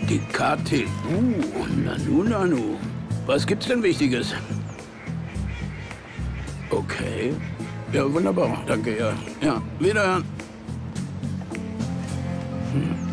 Die KTU. Nanu, nanu. Was gibt's denn Wichtiges? Okay. Ja, wunderbar. Danke, ja. Ja, wiederhören. Hm.